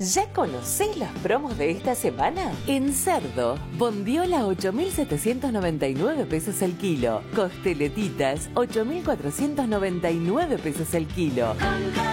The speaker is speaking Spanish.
¿Ya conocés los promos de esta semana? En cerdo, bondiola 8.799 pesos el kilo. Costeletitas, 8.499 pesos el kilo.